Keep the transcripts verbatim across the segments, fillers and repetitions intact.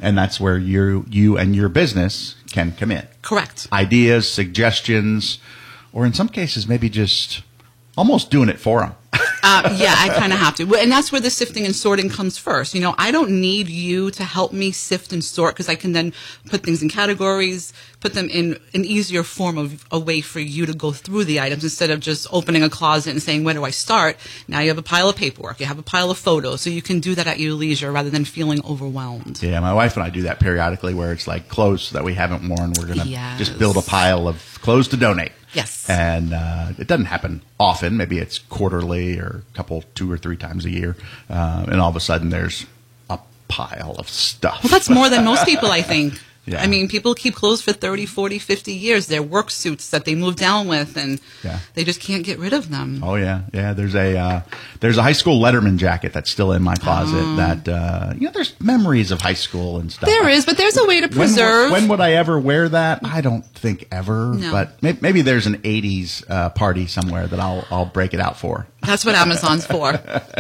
And that's where you you and your business can come in. Correct. Ideas, suggestions, or in some cases, maybe just almost doing it for them. Uh, yeah, I kind of have to. And that's where the sifting and sorting comes first. You know, I don't need you to help me sift and sort because I can then put things in categories, put them in an easier form of a way for you to go through the items instead of just opening a closet and saying, where do I start? Now you have a pile of paperwork. You have a pile of photos. So you can do that at your leisure rather than feeling overwhelmed. Yeah, my wife and I do that periodically where it's like clothes that we haven't worn. We're going to Yes. just build a pile of clothes to donate. Yes. And uh, it doesn't happen often. Maybe it's quarterly or a couple, two or three times a year. Uh, and all of a sudden there's a pile of stuff. Well, that's more than most people, I think. Yeah. I mean, people keep clothes for thirty, forty, fifty years. They're work suits that they move down with, and Yeah. they just can't get rid of them. Oh yeah, yeah. There's a uh, there's a high school Letterman jacket that's still in my closet. Oh. That uh, you know, there's memories of high school and stuff. There is, but there's a way to When, preserve. when would I ever wear that? I don't think ever. No. But maybe, maybe there's an eighties uh, party somewhere that I'll I'll break it out for. That's what Amazon's for.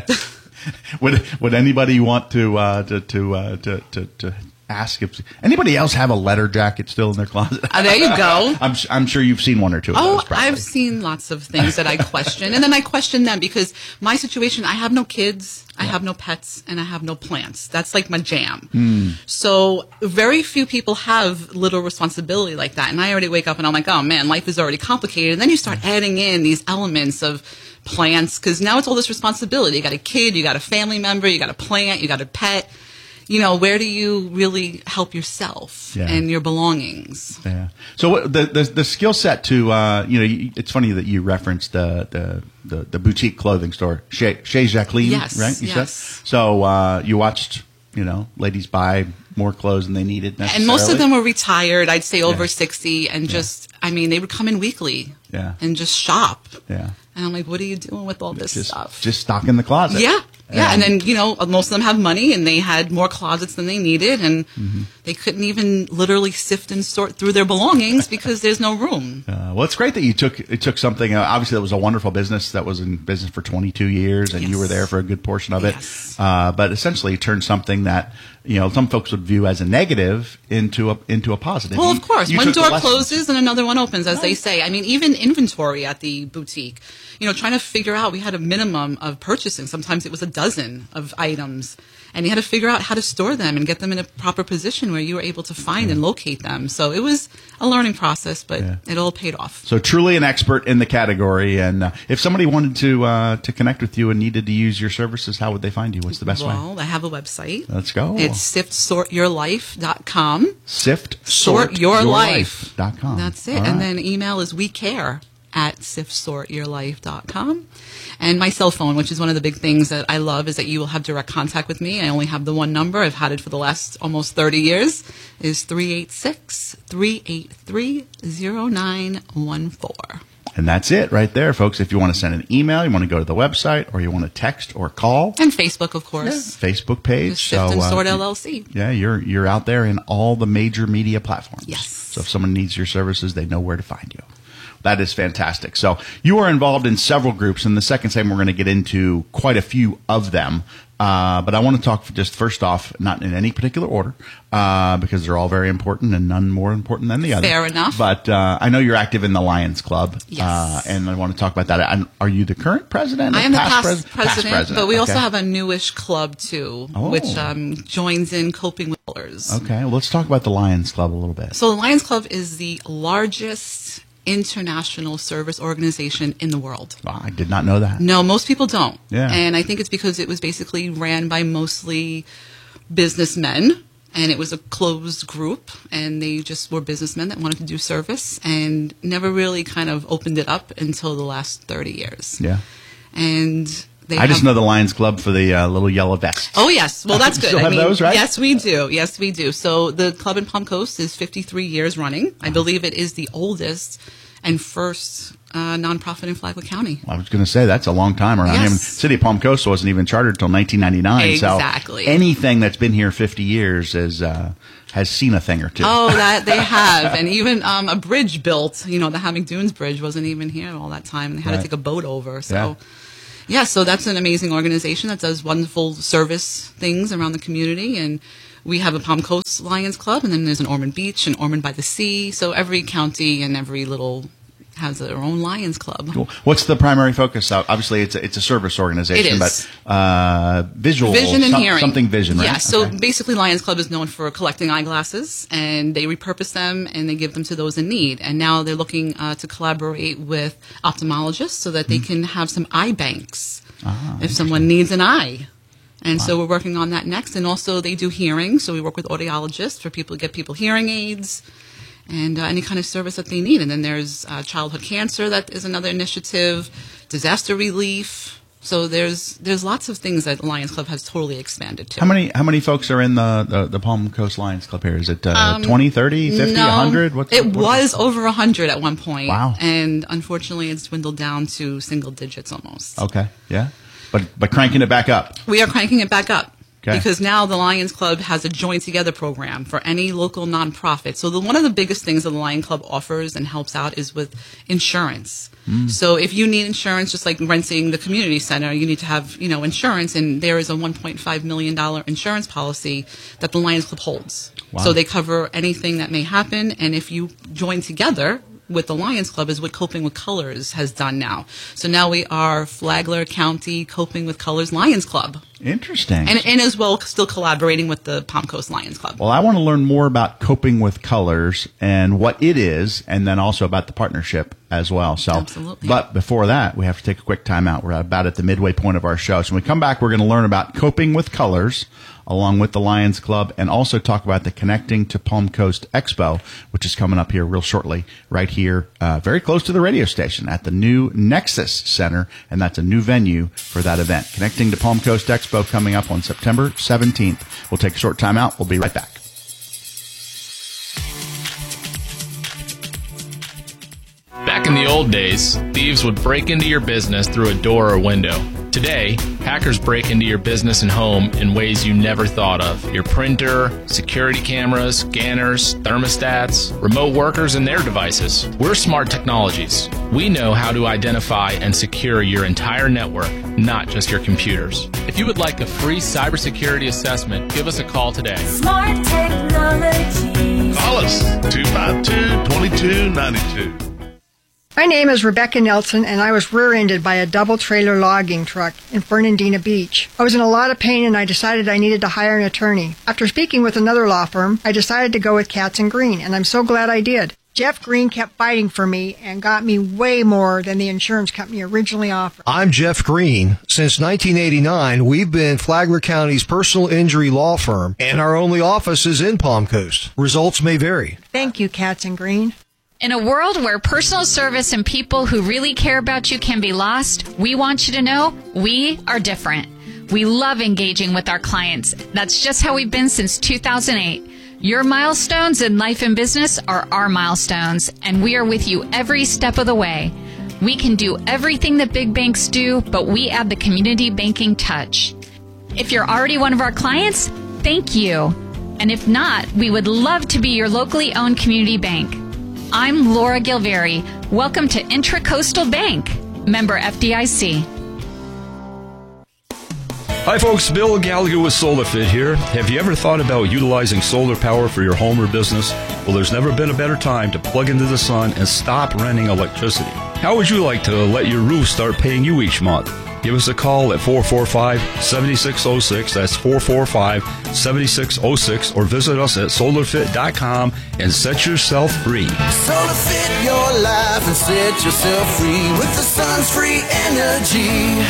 Would would anybody want to uh, to to, uh, to to to ask if anybody else have a letter jacket still in their closet? Uh, there you go. I'm I'm sure you've seen one or two of Oh, those. Probably. I've seen lots of things that I question, and then I question them because my situation, I have no kids, I have no pets, and I have no plants. That's like my jam. Mm. So very few people have little responsibility like that, and I already wake up and I'm like, oh man, life is already complicated. And then you start adding in these elements of plants because now it's all this responsibility. You got a kid, you got a family member, you got a plant, you got a pet. You know, where do you really help yourself Yeah. and your belongings? Yeah. So what, the the, the skill set to uh, you know, you, it's funny that you referenced the the, the, the boutique clothing store, Chez, Chez Jacqueline, Yes, right? You yes. said? So uh, you watched, you know, ladies buy more clothes than they needed necessarily. And most of them were retired, I'd say over Yeah. sixty, and just, I mean, they would come in weekly Yeah. and just shop. Yeah. And I'm like, what are you doing with all this Just stuff? just stock in the closet. Yeah. Yeah. And then, you know, most of them have money and they had more closets than they needed and Mm-hmm. they couldn't even literally sift and sort through their belongings because there's no room. Uh, well, it's great that you took it took something. Uh, obviously, that was a wonderful business that was in business for twenty-two years, and you Yes. were there for a good portion of it. Yes. Uh, but essentially, you turned something that you know some folks would view as a negative into a into a positive. Well, You- of course. you One took the door lessons. closes and another one opens, as they Right. say. I mean, even inventory at the boutique, you know, trying to figure out, we had a minimum of purchasing. Sometimes it was a dozen of items. And you had to figure out how to store them and get them in a proper position where you were able to find and locate them. So it was a learning process, but Yeah. it all paid off. So truly an expert in the category. And uh, if somebody wanted to uh, to connect with you and needed to use your services, how would they find you? What's the best way? Well, I have a website. Let's go. It's sift sort your life dot com. sift Sort Your Life. dot com. That's it. All And right. then email is we care at sift sort your life dot com. And my cell phone, which is one of the big things that I love, is that you will have direct contact with me. I only have the one number. I've had it for the last almost thirty years. Is three eight six, three eight three, zero nine one four. And that's it right there, folks. If you want to send an email, you want to go to the website, or you want to text or call, And Facebook, of course. Facebook page. Just Sift and uh, Sort L L C. Yeah, you're you're out there in all the major media platforms. Yes. So if someone needs your services, they know where to find you. That is fantastic. So you are involved in several groups. In the second segment, we're going to get into quite a few of them. Uh, but I want to talk just first off, not in any particular order, uh, because they're all very important and none more important than the other. Fair enough. But uh, I know you're active in the Lions Club. Yes. Uh, and I want to talk about that. And are you the current president? or I am the past, pres- president, past but we also Okay. have a newish club, too, Oh. which um, joins in Coping with Colors. Okay, well, let's talk about the Lions Club a little bit. So the Lions Club is the largest international service organization in the world. Wow, I did not know that. No, most people don't. Yeah. And I think it's because it was basically ran by mostly businessmen, and it was a closed group, and they just were businessmen that wanted to do service and never really kind of opened it up until the last thirty years. Yeah. And they I just have- know the Lions Club for the uh, little yellow vests. Oh, yes. Well, that's good. Still I have mean, those, right? Yes, we do. Yes, we do. So the club in Palm Coast is fifty-three years running. I believe it is the oldest and first uh, nonprofit in Flagler County. I was going to say that's a long time around. Yes. Even City of Palm Coast wasn't even chartered until nineteen ninety-nine. Exactly. So anything that's been here fifty years is uh, has seen a thing or two. Oh, that they have. And even um, a bridge built, you know, the Hammock Dunes Bridge wasn't even here all that time. And they had Right. to take a boat over. So, Yeah. yeah. so that's an amazing organization that does wonderful service things around the community. And we have a Palm Coast Lions Club, and then there's an Ormond Beach and Ormond by the Sea. So every county and every little has their own Lions Club. Cool. What's the primary focus? Obviously, it's a, it's a service organization, It is. but uh, visual, Vision and some- hearing. something vision, right? Yeah, so Okay. basically Lions Club is known for collecting eyeglasses, and they repurpose them and they give them to those in need. And now they're looking uh, to collaborate with ophthalmologists so that they can have some eye banks Ah, if someone needs an eye. And so we're working on that next. And also they do hearing, so we work with audiologists for people to get people hearing aids and uh, any kind of service that they need. And then there's uh, childhood cancer, that is another initiative, disaster relief. So there's there's lots of things that Lions Club has totally expanded to. How many how many folks are in the, the, the Palm Coast Lions Club here? Is it uh, Um, twenty, thirty, fifty, No, one hundred? What's, it what- was over one hundred at one point. Wow. And unfortunately, it's dwindled down to single digits almost. Okay, yeah. But but cranking it back up. We are cranking it back up. Okay. Because now the Lions Club has a Join Together program for any local nonprofit. So the, one of the biggest things that the Lions Club offers and helps out is with insurance. Mm. So if you need insurance, just like renting the community center, you need to have, you know, insurance, and there is a one point five million dollars insurance policy that the Lions Club holds. Wow. So they cover anything that may happen, and if you join together with the Lions Club is what Coping with Colors has done now. So now we are Flagler County Coping with Colors Lions Club. Interesting. And, and as well, still collaborating with the Palm Coast Lions Club. Well, I want to learn more about Coping with Colors and what it is, and then also about the partnership as well. So, Absolutely. But before that, we have to take a quick time out. We're about at the midway point of our show. So when we come back, we're going to learn about Coping with Colors along with the Lions Club, and also talk about the Connecting to Palm Coast Expo, which is coming up here real shortly, right here, uh, very close to the radio station at the new Nexus Center, and that's a new venue for that event. Connecting to Palm Coast Expo coming up on September seventeenth. We'll take a short time out. We'll be right back. Back in the old days, thieves would break into your business through a door or window. Today, hackers break into your business and home in ways you never thought of. Your printer, security cameras, scanners, thermostats, remote workers, and their devices. We're Smart Technologies. We know how to identify and secure your entire network, not just your computers. If you would like a free cybersecurity assessment, give us a call today. Smart Technologies. Call us, two five two, two two nine two. My name is Rebecca Nelson, and I was rear-ended by a double-trailer logging truck in Fernandina Beach. I was in a lot of pain, and I decided I needed to hire an attorney. After speaking with another law firm, I decided to go with Katz and Green, and I'm so glad I did. Jeff Green kept fighting for me and got me way more than the insurance company originally offered. I'm Jeff Green. Since nineteen eighty-nine, we've been Flagler County's personal injury law firm, and our only office is in Palm Coast. Results may vary. Thank you, Katz and Green. In a world where personal service and people who really care about you can be lost, we want you to know we are different. We love engaging with our clients. That's just how we've been since two thousand eight. Your milestones in life and business are our milestones, and we are with you every step of the way. We can do everything that big banks do, but we add the community banking touch. If you're already one of our clients, thank you. And if not, we would love to be your locally owned community bank. I'm Laura Gilveri. Welcome to Intracoastal Bank, member F D I C. Hi folks, Bill Gallagher with SolarFit here. Have you ever thought about utilizing solar power for your home or business? Well, there's never been a better time to plug into the sun and stop renting electricity. How would you like to let your roof start paying you each month? Give us a call at four four five, seven six zero six. That's four four five, seven six zero six. Or visit us at solar fit dot com and set yourself free. Solar Fit your life and set yourself free with the sun's free energy.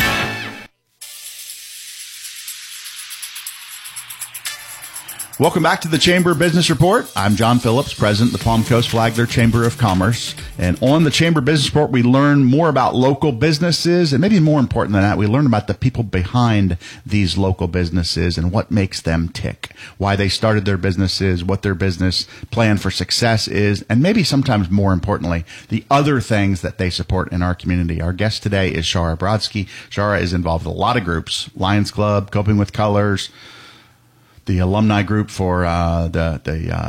Welcome back to the Chamber Business Report. I'm John Phillips, President of the Palm Coast Flagler Chamber of Commerce. And on the Chamber Business Report, we learn more about local businesses, and maybe more important than that, we learn about the people behind these local businesses and what makes them tick, why they started their businesses, what their business plan for success is, and maybe sometimes more importantly, the other things that they support in our community. Our guest today is Shara Brodsky. Shara is involved with a lot of groups, Lions Club, Coping with Colors, the alumni group for uh, the the uh,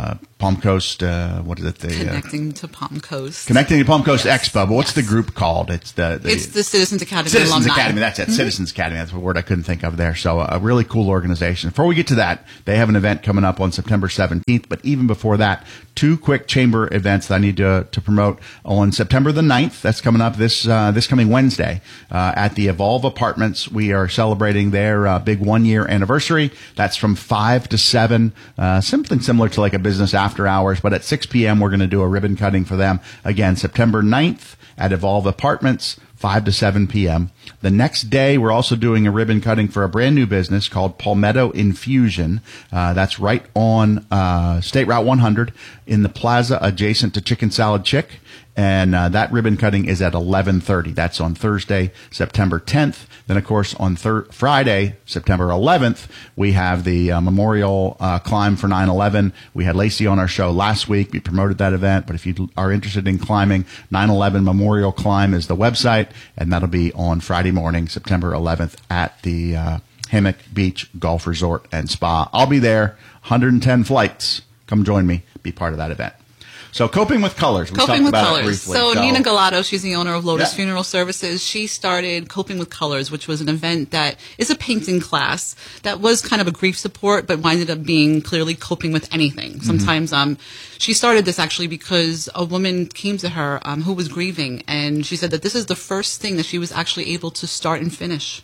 Palm Coast, uh, what is it? The, Connecting uh, to Palm Coast. Connecting to Palm Coast Yes. Expo. But what's Yes. the group called? It's the, the It's the Citizens Academy Citizens alumni. Academy. That's it. Citizens Academy. That's the word I couldn't think of there. So a really cool organization. Before we get to that, they have an event coming up on September seventeenth. But even before that, two quick chamber events that I need to, to promote on September the ninth. That's coming up this uh, this coming Wednesday uh, at the Evolve Apartments. We are celebrating their uh, big one year anniversary. That's from five to seven. Uh, something similar to like a business after hours. But at six p.m. we're going to do a ribbon cutting for them. Again, September ninth at Evolve Apartments, five to seven p.m. The next day, we're also doing a ribbon cutting for a brand new business called Palmetto Infusion. Uh, that's right on uh, State Route one hundred in the plaza adjacent to Chicken Salad Chick. And uh, that ribbon cutting is at eleven thirty. That's on Thursday, September tenth. Then, of course, on thir- Friday, September eleventh, we have the uh, memorial uh, climb for nine eleven. We had Lacey on our show last week. We promoted that event. But if you are interested in climbing, nine eleven Memorial Climb is the website. And that'll be on Friday morning, September eleventh, at the uh, Hammock Beach Golf Resort and Spa. I'll be there. one hundred ten flights. Come join me. Be part of that event. So coping with colors. We Coping talked with about colors. it briefly. So, Nina Galato, she's the owner of Lotus Yeah. Funeral Services. She started Coping with Colors, which was an event that is a painting class that was kind of a grief support, but winded up being clearly coping with anything. Sometimes, um, she started this actually because a woman came to her um, who was grieving, and she said that this is the first thing that she was actually able to start and finish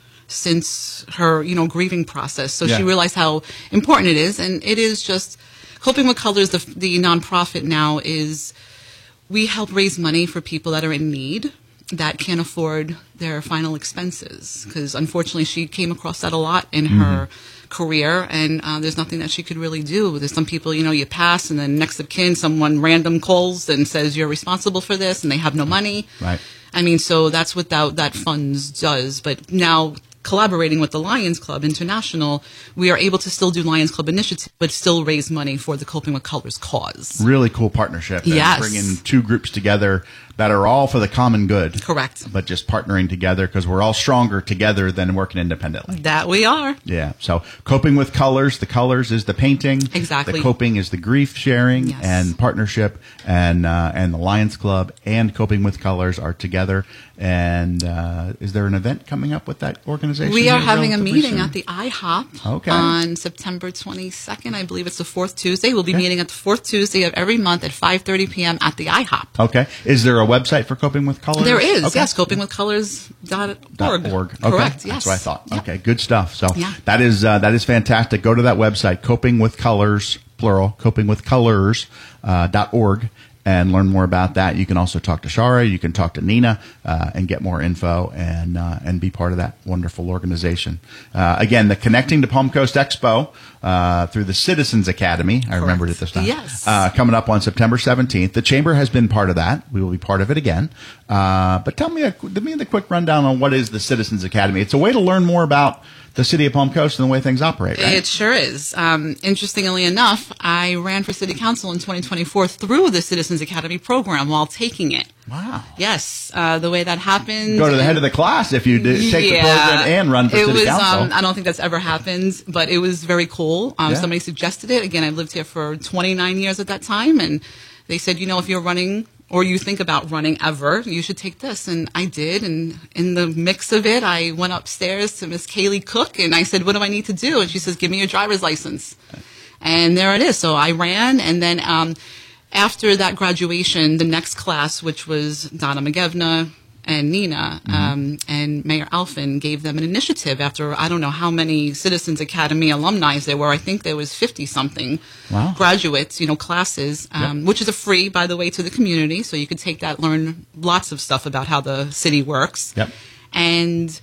since her, you know, grieving process. So Yeah. she realized how important it is, and it is just Coping with Colors. The the nonprofit now is we help raise money for people that are in need that can't afford their final expenses. Because unfortunately, she came across that a lot in her career, and uh, there's nothing that she could really do. There's some people, you know, you pass, and then next of kin, someone random calls and says you're responsible for this, and they have no money. Right. I mean, so that's what that, that funds does. But now, collaborating with the Lions Club International, we are able to still do Lions Club initiative, but still raise money for the Coping with Colors cause. Really cool partnership. And Yes. bringing two groups together that are all for the common good. Correct. But just partnering together because we're all stronger together than working independently. That we are. Yeah. So coping with colors. The colors is the painting. Exactly. The coping is the grief sharing Yes. and partnership. And uh, and the Lions Club and Coping with Colors are together. And uh, is there an event coming up with that organization? We are here having a relatively meeting soon? at the I hop Okay. on September twenty-second. I believe it's the fourth Tuesday. We'll be Okay. meeting at the fourth Tuesday of every month at five thirty p.m. at the I hop. Okay. Is there a website for Coping with Colors? There is, Okay. yes, coping with colors dot org. Dot org. Okay. Correct, yes. That's what I thought. Yeah. Okay, good stuff. So Yeah. that is uh, that is fantastic. Go to that website, Coping with Colors, plural, coping with colors uh, dot org, and learn more about that. You can also talk to Shara. You can talk to Nina uh, and get more info and uh, and be part of that wonderful organization. Uh, again, the Connecting to Palm Coast Expo uh, through the Citizens Academy. I remembered it this time. Yes. Uh, coming up on September seventeenth. The Chamber has been part of that. We will be part of it again. Uh, but tell me, a, give me the quick rundown on what is the Citizens Academy. It's a way to learn more about the city of Palm Coast and the way things operate, right? It sure is. Um, interestingly enough, I ran for city council in twenty twenty-four through the Citizens Academy program while taking it. Wow. Yes, uh, the way that happened. Go to the head of the class if you do, take the program and run for it city was, council. Um, I don't think that's ever happened, but it was very cool. Um, Yeah. Somebody suggested it. Again, I lived here for twenty-nine years at that time, and they said, you know, if you're running or you think about running ever, you should take this. And I did. And in the mix of it, I went upstairs to Miss Kaylee Cook, and I said, what do I need to do? And she says, give me your driver's license. And there it is. So I ran, and then um, after that graduation, the next class, which was Donna McGevna and Nina um, and Mayor Alfin, gave them an initiative after I don't know how many Citizens Academy alumni there were. I think there was fifty-something Wow. graduates, you know, classes, um, which is a free, by the way, to the community. So you could take that, learn lots of stuff about how the city works. Yep. And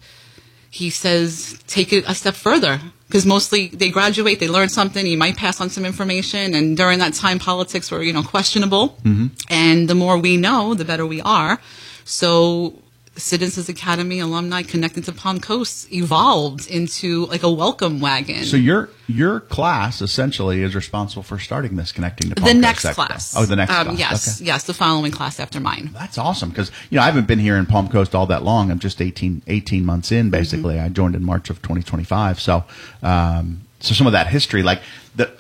he says, take it a step further. Because mostly they graduate, they learn something, you might pass on some information, and during that time, politics were, you know, questionable. Mm-hmm. And the more we know, the better we are. So Citizens Academy alumni connected to Palm Coast evolved into like a welcome wagon. So your your class essentially is responsible for starting this Connecting to Palm the Coast next Expo. class. Oh, the next um, class. Yes, Okay. yes, the following class after mine. That's awesome because, you know, I haven't been here in Palm Coast all that long. I'm just eighteen, eighteen months in, basically. Mm-hmm. I joined in March of twenty twenty-five. So, um, so some of that history, like the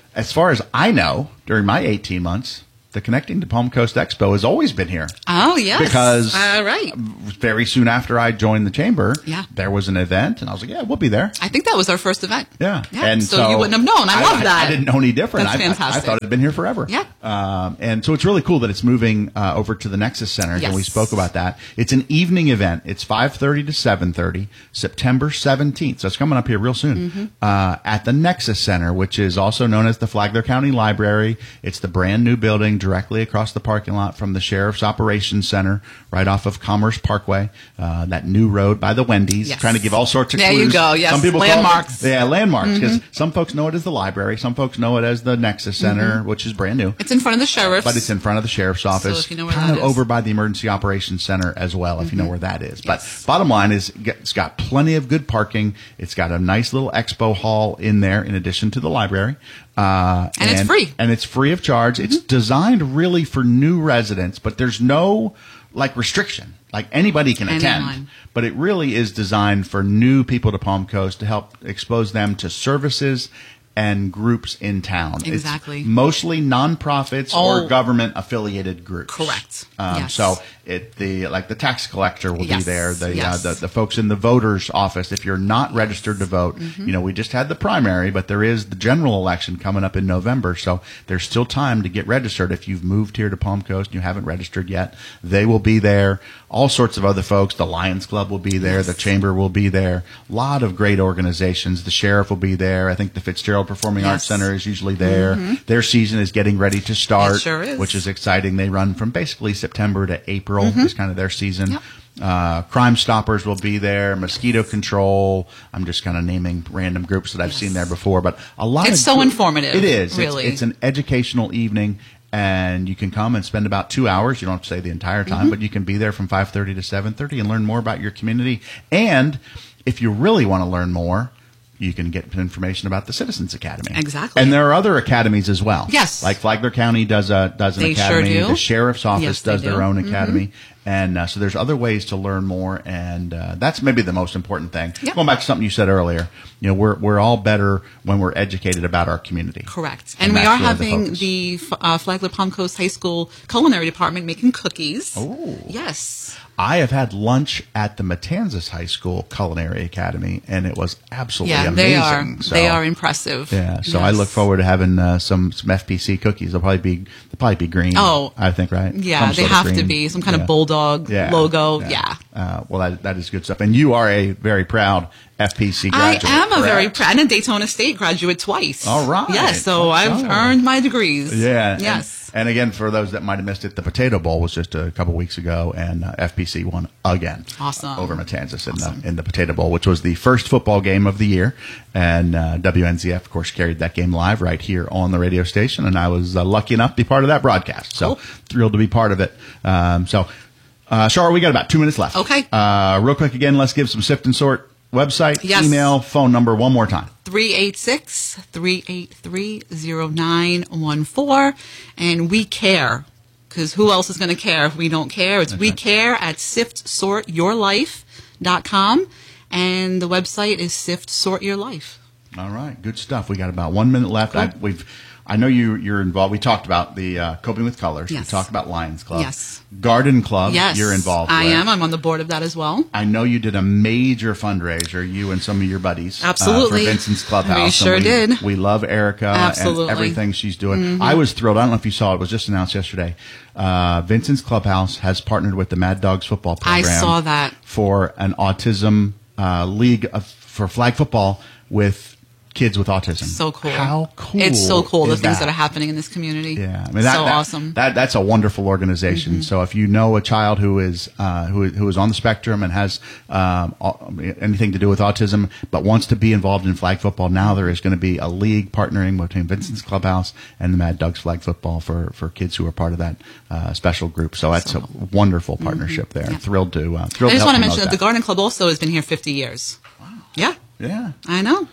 as far as I know, during my eighteen months, the Connecting to Palm Coast Expo has always been here. Oh, yes. Because uh, right. very soon after I joined the chamber, yeah. there was an event, and I was like, yeah, we'll be there. I think that was our first event. Yeah. yeah. And so, so you wouldn't have known. I, I love that. I, I didn't know any different. That's I, fantastic. I, I thought it had been here forever. Yeah. Um, and so it's really cool that it's moving uh, over to the Nexus Center, yes. and we spoke about that. It's an evening event. It's five thirty to seven thirty, September seventeenth. So it's coming up here real soon mm-hmm. uh, at the Nexus Center, which is also known as the Flagler County Library. It's the brand new building directly across the parking lot from the Sheriff's Operations Center, right off of Commerce Parkway, uh, that new road by the Wendy's, yes. trying to give all sorts of there clues. You go, yes. Some people landmarks. Call it, yeah, landmarks, because mm-hmm. some folks know it as the library, some folks know it as the Nexus Center, mm-hmm. which is brand new. It's in front of the Sheriff's. But it's in front of the Sheriff's office, so if you know where kind that of is. over by the Emergency Operations Center as well, if mm-hmm. you know where that is. Yes. But bottom line is, it's got plenty of good parking. It's got a nice little expo hall in there, in addition to the library. Uh, and, and it's free. And it's free of charge. Mm-hmm. It's designed really for new residents, but there's no like restriction. Like anybody can Anyone. attend, but it really is designed for new people to Palm Coast to help expose them to services and groups in town. Exactly. It's mostly nonprofits oh. or government affiliated groups. Correct. Um, yes. So it the like the tax collector will yes. be there. The, yes. uh, the the folks in the voters office. If you're not registered to vote, mm-hmm. you know we just had the primary, but there is the general election coming up in November. So there's still time to get registered. If you've moved here to Palm Coast and you haven't registered yet, they will be there. All sorts of other folks. The Lions Club will be there. Yes. The Chamber will be there. A lot of great organizations. The Sheriff will be there. I think the Fitzgerald Performing yes. Arts Center is usually there. Mm-hmm. Their season is getting ready to start, it sure is. which is exciting. They run from basically September to April mm-hmm. is kind of their season. Yep. Uh, Crime Stoppers will be there. Mosquito Control. I'm just kind of naming random groups that I've yes. seen there before, but a lot. It's of so gr- informative. It is. Really, it's, it's an educational evening. And you can come and spend about two hours. You don't have to stay the entire time, mm-hmm. but you can be there from five thirty to seven thirty and learn more about your community. And if you really want to learn more, you can get information about the Citizens Academy. Exactly. And there are other academies as well. Yes. Like Flagler County does a does an they academy. Sure do. The Sheriff's Office yes, does do. their own academy. Mm-hmm. And uh, so there's other ways to learn more, and uh, that's maybe the most important thing. Yep. Going back to something you said earlier, you know, we're we're all better when we're educated about our community. Correct. And, and we are really having the, the uh, Flagler Palm Coast High School culinary department making cookies. Oh. Yes. I have had lunch at the Matanzas High School Culinary Academy, and it was absolutely yeah, amazing. they are. So, they are impressive. Yeah, so yes. I look forward to having uh, some some F P C cookies. They'll probably be they'll probably be green. Oh, I think right. Yeah, some they sort of have green. to be some kind yeah. of bulldog yeah. logo. Yeah. yeah. Uh, well, that that is good stuff. And you are a very proud F P C I graduate. am a correct? very proud and a Daytona State graduate twice. All right. Yes, so That's I've so. earned my degrees. Yeah. Yes. And, and again, for those that might have missed it, the Potato Bowl was just a couple weeks ago, and uh, F P C won again. Awesome. Over Matanzas in awesome. the in the Potato Bowl, which was the first football game of the year, and uh, W N Z F, of course, carried that game live right here on the radio station, and I was uh, lucky enough to be part of that broadcast. So cool. thrilled to be part of it. Um, so, uh, Char, we got about two minutes left. Okay. Uh, real quick, again, let's give some Sift and Sort website, yes. email, phone number one more time. three eight six, three eight three, zero nine one four. And we care, because who else is going to care if we don't care? It's That's we right. care at sift sort your life dot com. And the website is Sift Sort Your Life. All right, good stuff. We got about one minute left. Cool. I, we've, I know you, you're involved. We talked about the uh, Coping with Colors. Yes. We talked about Lions Club. Yes. Garden Club. Yes. You're involved. I with. am. I'm on the board of that as well. I know you did a major fundraiser, you and some of your buddies. Absolutely. Uh, for Vincent's Clubhouse. We sure And we, did. We love Erica Absolutely. and everything she's doing. Mm-hmm. I was thrilled. I don't know if you saw it. It was just announced yesterday. Uh, Vincent's Clubhouse has partnered with the Mad Dogs football program. I saw that. For an autism uh, league of, for flag football with kids with autism. So cool. How cool. It's so cool, the is things that? that are happening in this community. Yeah, I mean that, so that, awesome. That that's a wonderful organization. Mm-hmm. So if you know a child who is uh, who who is on the spectrum and has um, anything to do with autism, but wants to be involved in flag football, now there is going to be a league partnering between Vincent's Clubhouse and the Mad Dogs Flag Football for, for kids who are part of that uh, special group. So that's so, a wonderful partnership mm-hmm. there. Yeah. Thrilled to uh, thrilled. I just to want to help mention that, that the Garden Club also has been here fifty years. Wow. Yeah. Yeah. I know.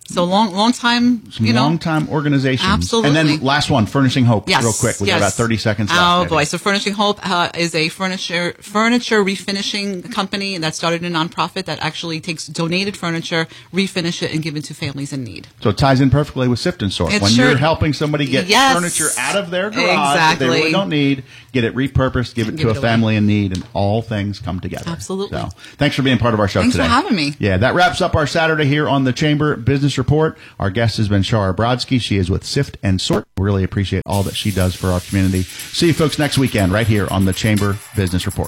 So long, long time, Some you know. long time organizations. Absolutely. And then last one, Furnishing Hope, Yes, real quick. We yes. got about thirty seconds left. Oh maybe. boy! So Furnishing Hope uh, is a furniture furniture refinishing company that started a nonprofit that actually takes donated furniture, refinish it, and give it to families in need. So it ties in perfectly with Sift and Sort. It When sure- you're helping somebody get Yes. furniture out of their garage that they Exactly. really don't need, get it repurposed, give it Give to it a away. family in need, and all things come together. Absolutely. So thanks for being part of our show Thanks today. for having me. Yeah, that wraps up our Saturday here on the Chamber Business Report. Our guest has been Shara Brodsky. She is with Sift and Sort. We really appreciate all that she does for our community. See you folks next weekend right here on the Chamber Business Report.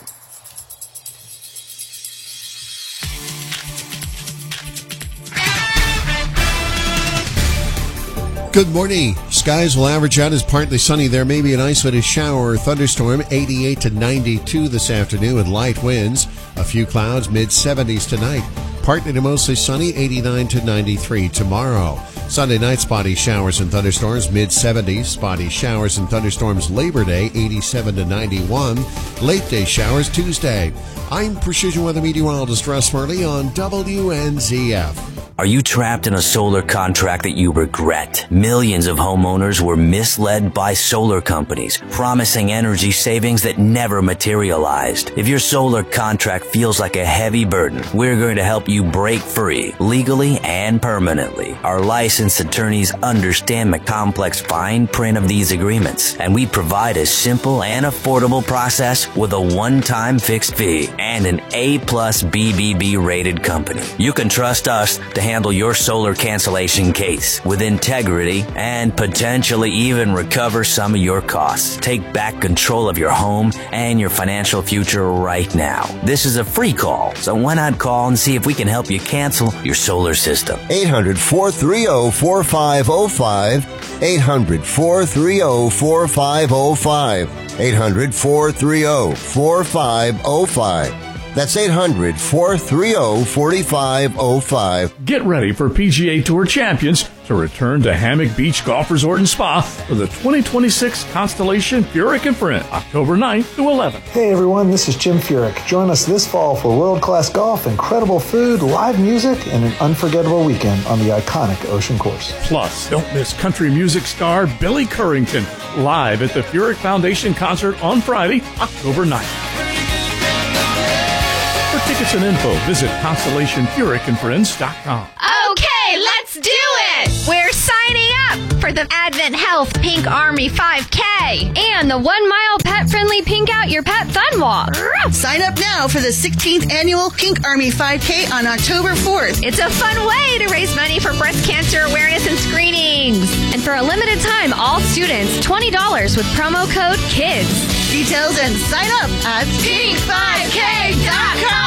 Good morning. Skies will average out as partly sunny. There may be an isolated shower or thunderstorm, eighty-eight to ninety-two this afternoon with light winds. A few clouds, mid seventies tonight. Partly to mostly sunny, eighty-nine to ninety-three tomorrow. Sunday night, spotty showers and thunderstorms, mid seventies. Spotty showers and thunderstorms Labor Day, eighty-seven to ninety-one. Late day showers Tuesday. I'm Precision Weather Meteorologist Russ Murley on W N Z F. Are you trapped in a solar contract that you regret? Millions of homeowners were misled by solar companies, promising energy savings that never materialized. If your solar contract feels like a heavy burden, we're going to help you break free, legally and permanently. Our licensed attorneys understand the complex fine print of these agreements, and we provide a simple and affordable process with a one-time fixed fee and an A plus B B B rated company. You can trust us to handle your solar cancellation case with integrity and potentially even recover some of your costs. Take back control of your home and your financial future right now. This is a free call, so why not call and see if we can help you cancel your solar system? eight hundred, four three zero, four five zero five. eight hundred, four three zero, four five zero five. eight hundred, four three zero, four five zero five. That's eight hundred, four three zero, four five zero five. Get ready for P G A Tour champions to return to Hammock Beach Golf Resort and Spa for the twenty twenty-six Constellation Furyk and Friend, October ninth to eleventh. Hey everyone, this is Jim Furyk. Join us this fall for world-class golf, incredible food, live music, and an unforgettable weekend on the iconic Ocean Course. Plus, don't miss country music star Billy Currington live at the Furyk Foundation concert on Friday, October ninth. For tickets and info, visit Constellation Furyk and Friends dot com. Okay, let's do it! We're signing up for the Advent Health Pink Army five K and the one mile pet-friendly Pink Out Your Pet Fun Walk. Sign up now for the sixteenth Annual Pink Army five K on October fourth. It's a fun way to raise money for breast cancer awareness and screenings. And for a limited time, all students, twenty dollars with promo code KIDS. Details and sign up at pink five k dot com.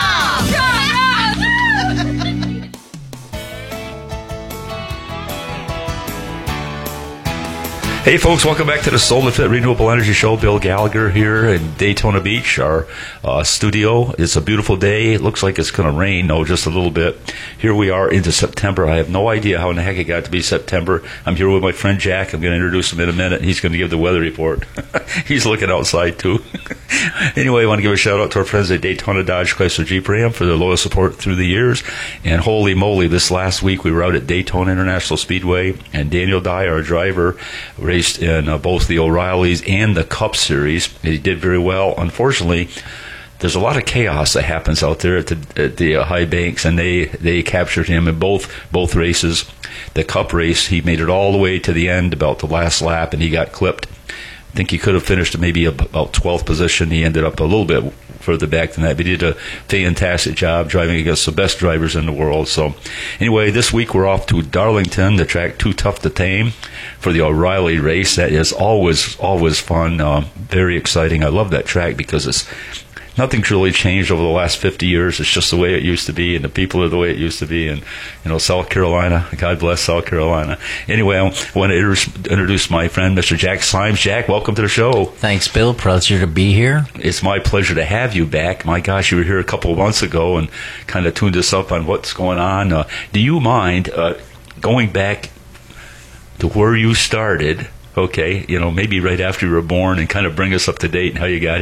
Hey folks, welcome back to the Solar Fit Renewable Energy Show. Bill Gallagher here in Daytona Beach, our uh, studio. It's a beautiful day. It looks like it's going to rain, no, just a little bit. Here we are into September. I have no idea how in the heck it got to be September. I'm here with my friend Jack. I'm going to introduce him in a minute. He's going to give the weather report. He's looking outside too. Anyway, I want to give a shout out to our friends at Daytona Dodge Chrysler Jeep Ram for their loyal support through the years. And holy moly, this last week we were out at Daytona International Speedway, and Daniel Dye, our driver, raced in uh, both the O'Reillys and the Cup Series. He did very well. Unfortunately, there's a lot of chaos that happens out there at the, at the uh, high banks, and they, they captured him in both both races. The Cup race, he made it all the way to the end, about the last lap, and he got clipped. I think he could have finished maybe about twelfth position. He ended up a little bit further back than that, but he did a fantastic job driving against the best drivers in the world. So anyway, this week we're off to Darlington, the track Too Tough to Tame, for the O'Reilly race. That is always, always fun, uh, very exciting. I love that track because it's nothing's really changed over the last fifty years. It's just the way it used to be, and the people are the way it used to be. And, you know, South Carolina, God bless South Carolina. Anyway, I want to introduce my friend, Mister Jack Slimes. Jack, welcome to the show. Thanks, Bill. Pleasure to be here. It's my pleasure to have you back. My gosh, you were here a couple of months ago and kind of tuned us up on what's going on. Uh, do you mind uh, going back to where you started? Okay, you know, maybe right after you were born, and kind of bring us up to date and how you got here.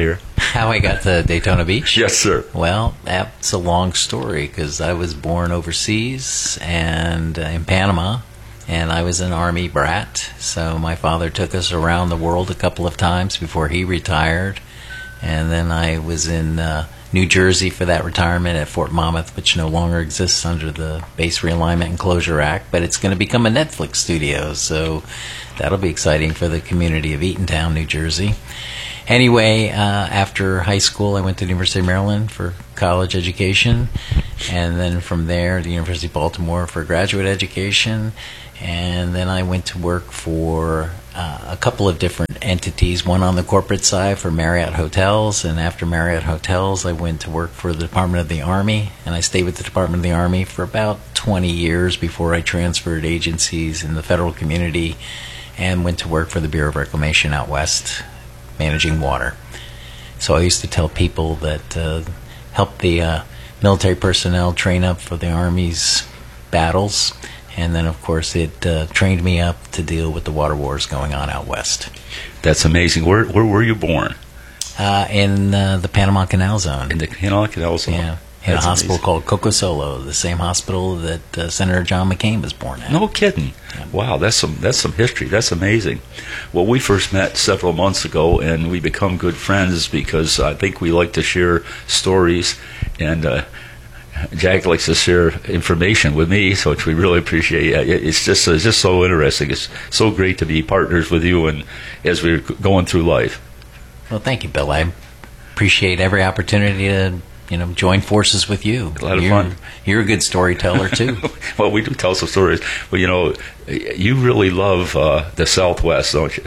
How I got to Daytona Beach? Yes, sir. Well, that's a long story because I was born overseas and uh, in Panama, and I was an Army brat. So my father took us around the world a couple of times before he retired, and then I was in uh, New Jersey for that retirement at Fort Monmouth, which no longer exists under the Base Realignment and Closure Act, but it's going to become a Netflix studio, so that'll be exciting for the community of Eatontown, New Jersey. Anyway, uh, after high school, I went to the University of Maryland for college education, and then from there, the University of Baltimore for graduate education, and then I went to work for uh, a couple of different entities, one on the corporate side for Marriott Hotels, and after Marriott Hotels, I went to work for the Department of the Army, and I stayed with the Department of the Army for about twenty years before I transferred agencies in the federal community and went to work for the Bureau of Reclamation out west, managing water. So I used to tell people that uh, help the uh, military personnel train up for the Army's battles, and then of course it uh, trained me up to deal with the water wars going on out west. That's amazing. Where where were you born? Uh, in uh, the Panama Canal Zone. In the Panama Canal Zone? Yeah. In That's a hospital amazing. called Coco Solo, the same hospital that uh, Senator John McCain was born at. No kidding. Wow, that's some that's some history. That's amazing. Well, we first met several months ago, and we become good friends because I think we like to share stories, and uh, Jack likes to share information with me, so which we really appreciate. It's just it's just so interesting. It's so great to be partners with you, and as we're going through life. Well, thank you, Bill. I appreciate every opportunity to, you know, join forces with you. A lot of you're, fun. You're a good storyteller, too. Well, we do tell some stories. But, you know, you really love uh, the Southwest, don't you?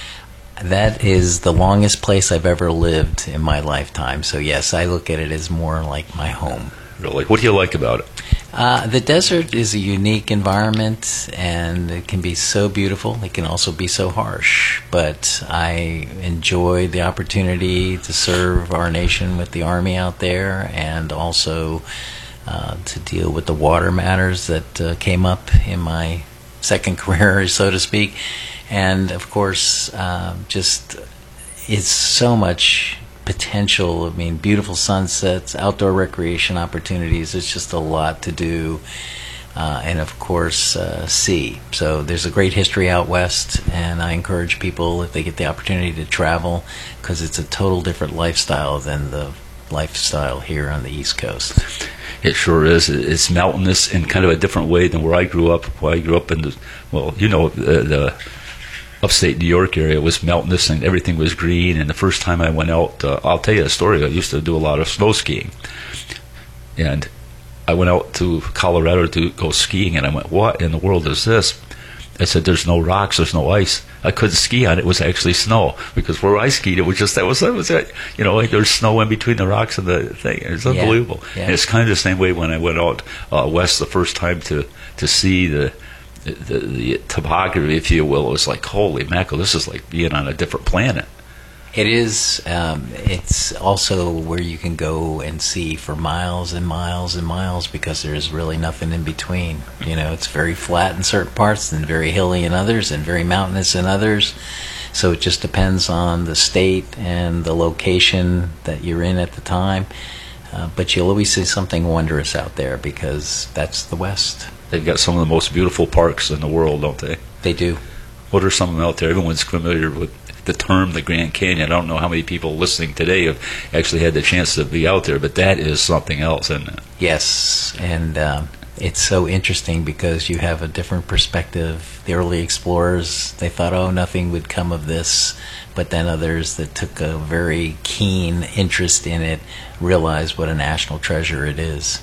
That is the longest place I've ever lived in my lifetime. So, yes, I look at it as more like my home. Really? What do you like about it? Uh, the desert is a unique environment, and it can be so beautiful. It can also be so harsh. But I enjoy the opportunity to serve our nation with the Army out there, and also uh, to deal with the water matters that uh, came up in my second career, so to speak. And, of course, uh, just it's so much potential. I mean, beautiful sunsets, outdoor recreation opportunities. It's just a lot to do. Uh, and, of course, uh, sea. So there's a great history out west, and I encourage people, if they get the opportunity, to travel, because it's a total different lifestyle than the lifestyle here on the East Coast. It sure is. It's mountainous in kind of a different way than where I grew up. Where I grew up in the, well, you know, the, the upstate New York area was mountainous and everything was green. And the first time I went out, uh, I'll tell you a story. I used to do a lot of snow skiing, and I went out to Colorado to go skiing, and I went, "What in the world is this?" I said, "There's no rocks, there's no ice." I couldn't ski on it. It was actually snow, because where I skied, it was just that was that was it. You know, like there's snow in between the rocks and the thing. It's unbelievable. Yeah, yeah. And it's kind of the same way when I went out uh, west the first time to to see the. The, the topography, if you will. It was like, holy mackerel, this is like being on a different planet. It is. Um, it's also where you can go and see for miles and miles and miles, because there's really nothing in between. You know, it's very flat in certain parts and very hilly in others and very mountainous in others. So it just depends on the state and the location that you're in at the time. Uh, but you'll always see something wondrous out there, because that's the West. They've got some of the most beautiful parks in the world, don't they? They do. What are some of them out there? Everyone's familiar with the term the Grand Canyon. I don't know how many people listening today have actually had the chance to be out there, but that is something else, isn't it? Yes, and um, it's so interesting because you have a different perspective. The early explorers, they thought, oh, nothing would come of this, but then others that took a very keen interest in it realized what a national treasure it is.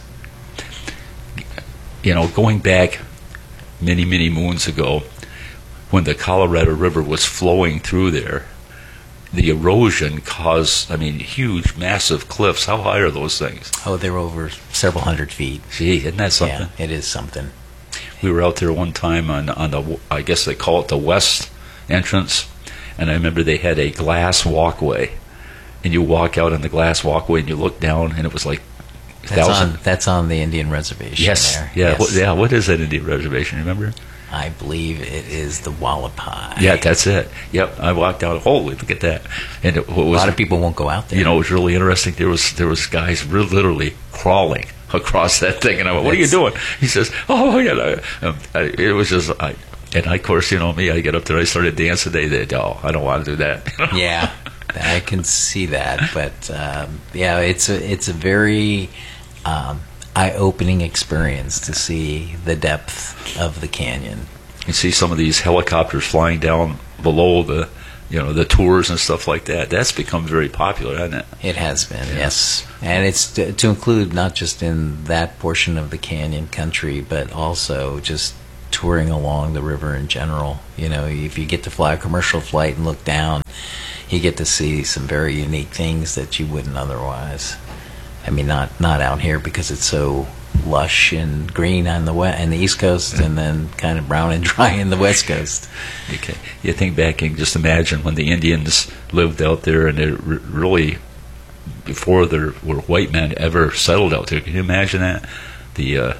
You know, going back many, many moons ago, when the Colorado River was flowing through there, the erosion caused, I mean, huge, massive cliffs. How high are those things? Oh, they're over several hundred feet. Gee, isn't that something? Yeah, it is something. We were out there one time on, on the, I guess they call it the west entrance, and I remember they had a glass walkway, and you walk out on the glass walkway and you look down, and it was like That's on, that's on the Indian reservation. Yes, there. yeah, Yes. What, yeah. What is that Indian reservation? Remember? I believe it is the Wallapai. Yeah, that's it. Yep, I walked out. Holy, look at that! And it, what was, a lot of people won't go out there. You know, it was really interesting. There was there was guys real literally crawling across that thing, and I went, "What that's, are you doing?" He says, "Oh, yeah." Um, I, it was just, I, and I, of course, you know me. I get up there, I started dancing. They, they, oh, I don't want to do that. Yeah, I can see that, but um, yeah, it's a it's a very um, eye-opening experience to see the depth of the canyon. You see some of these helicopters flying down below the, you know, the tours and stuff like that. That's become very popular, hasn't it? It has been, yeah. Yes. And it's to, to include not just in that portion of the canyon country, but also just touring along the river in general. You know, if you get to fly a commercial flight and look down, you get to see some very unique things that you wouldn't otherwise. I mean, not not out here because it's so lush and green on the west and the East Coast, and then kind of brown and dry in the West Coast. Okay, you think back and just imagine when the Indians lived out there, and it re- really before there were white men ever settled out there. Can you imagine that? The uh,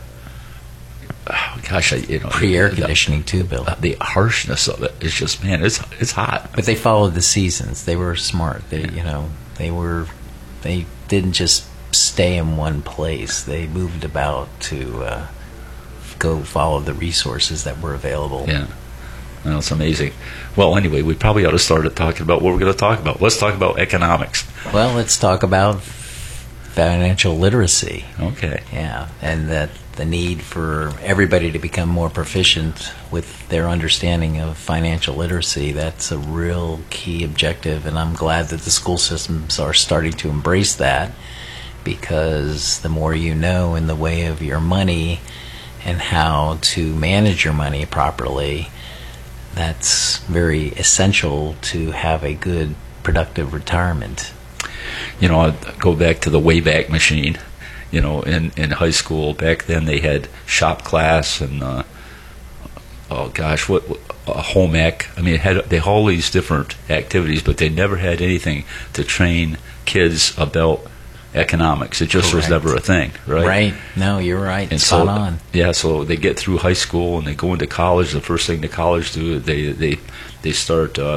oh gosh, I, you know, pre-air conditioning too, Bill. Uh, the harshness of it is just, man, it's it's hot. But they followed the seasons. They were smart. They, you know, they were they didn't just stay in one place. They moved about to uh, go follow the resources that were available. Yeah, well, it's amazing. Well, anyway, we probably ought to start talking about what we're going to talk about. Let's talk about economics. Well, let's talk about financial literacy. Okay. Yeah, and that the need for everybody to become more proficient with their understanding of financial literacy. That's a real key objective, and I'm glad that the school systems are starting to embrace that, because the more you know in the way of your money and how to manage your money properly, that's very essential to have a good, productive retirement. You know, I go back to the Wayback Machine. You know, in, in high school back then, they had shop class and uh, oh gosh, what, what a home ec. I mean, it had they had all these different activities, but they never had anything to train kids about economics. It just Correct. was never a thing, right? Right. No, you're right. And Spot so, on. Yeah, so they get through high school and they go into college. The first thing the college do, they they they start uh,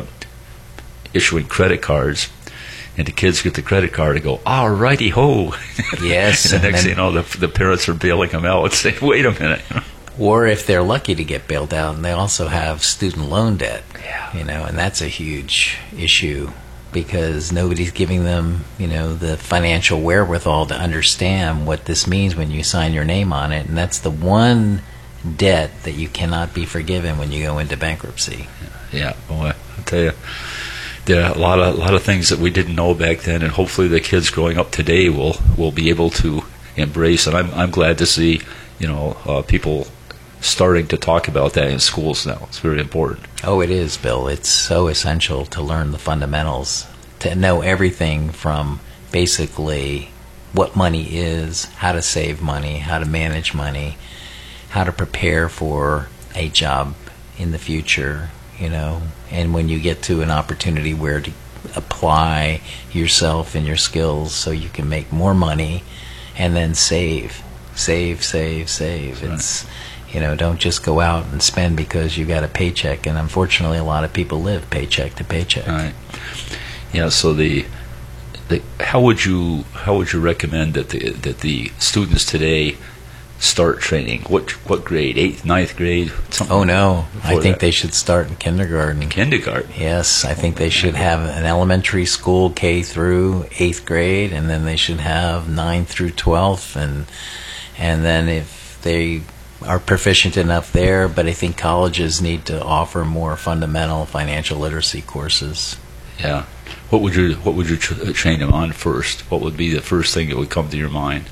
issuing credit cards, and the kids get the credit card and go, "All righty ho." Yes. And the next and thing you know, the, the parents are bailing them out and saying, "Wait a minute." Or if they're lucky to get bailed out, and they also have student loan debt. Yeah. You know, and that's a huge issue, because nobody's giving them, you know, the financial wherewithal to understand what this means when you sign your name on it. And that's the one debt that you cannot be forgiven when you go into bankruptcy. Yeah, boy, I'll tell you, there are a lot of a lot of things that we didn't know back then, and hopefully the kids growing up today will will be able to embrace. And I'm I'm glad to see, you know, uh, people starting to talk about that in schools now. It's very important. Oh, it is, Bill. It's so essential to learn the fundamentals, to know everything from basically what money is, how to save money, how to manage money, how to prepare for a job in the future, you know, and when you get to an opportunity where to apply yourself and your skills so you can make more money, and then save, save, save, save. Right. It's, you know, don't just go out and spend because you got a paycheck. And unfortunately, a lot of people live paycheck to paycheck. All right. Yeah. So the, the how would you how would you recommend that the that the students today start training? What what grade? Eighth, ninth grade? Oh no, I think that? they should start in kindergarten. Kindergarten. Yes, I think they should have an elementary school K through eighth grade, and then they should have ninth through twelfth, and and then if they are proficient enough there, but I think colleges need to offer more fundamental financial literacy courses. Yeah. What would you what would you tra- train them on first? What would be the first thing that would come to your mind?